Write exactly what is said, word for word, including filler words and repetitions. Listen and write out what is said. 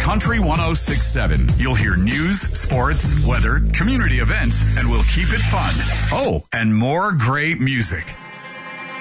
Country one oh six point seven. You'll hear news, sports, weather, community events, and we'll keep it fun. Oh, and more great music.